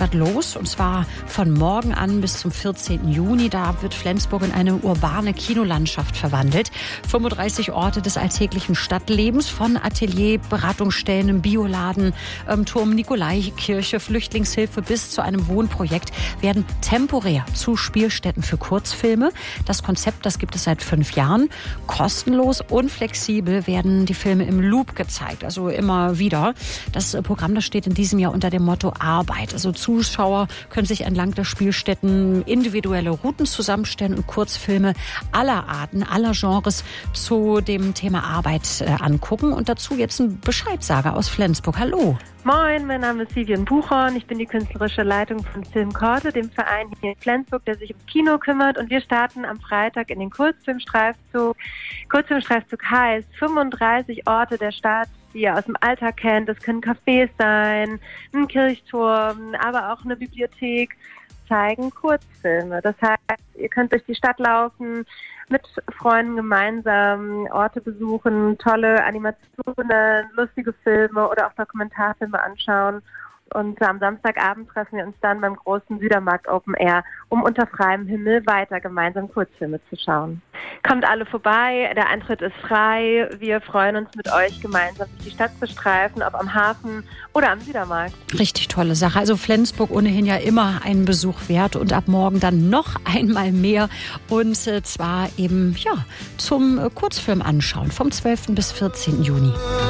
was los. Und zwar von morgen an bis zum 14. Juni. Da wird Flensburg in eine urbane Kinolandschaft verwandelt. 35 Orte des alltäglichen Stadtlebens, von Atelier, Beratungsstellen, Bioladen, Turm, Nikolaikirche, Flüchtlingshilfe bis zu einem Wohnprojekt, werden temporär zu Spielstätten für Kurzfilme. Das Konzept, das gibt es seit 5 Jahren. Kostenlos und flexibel werden die Filme im Loop gezeigt, also immer wieder. Das Programm, das steht in diesem Jahr unter dem Motto Arbeit. Also Zuschauer können sich entlang der Spielstätten individuelle Routen zusammenstellen und Kurzfilme aller Arten, aller Genres zu dem Thema Arbeit angucken. Und dazu jetzt ein Bescheidsager aus Flensburg. Hallo. Moin, mein Name ist Vivian Buchhorn. Ich bin die künstlerische Leitung von Film Korte, dem Verein hier in Flensburg, der sich ums Kino kümmert. Und wir starten am Freitag in den Kurzfilmstreifzug. Kurzfilmstreifzug heißt 35 Orte der Stadt, die ihr aus dem Alltag kennt. Das können Cafés sein, ein Kirchturm, aber auch eine Bibliothek, zeigen Kurzfilme. Das heißt, ihr könnt durch die Stadt laufen, mit Freunden gemeinsam Orte besuchen, tolle Animationen, lustige Filme oder auch Dokumentarfilme anschauen. Und am Samstagabend treffen wir uns dann beim großen Südermarkt Open Air, um unter freiem Himmel weiter gemeinsam Kurzfilme zu schauen. Kommt alle vorbei, der Eintritt ist frei. Wir freuen uns, mit euch gemeinsam durch die Stadt zu streifen, ob am Hafen oder am Südermarkt. Richtig tolle Sache. Also Flensburg ohnehin ja immer einen Besuch wert und ab morgen dann noch einmal mehr. Und zwar eben zum Kurzfilm anschauen vom 12. bis 14. Juni.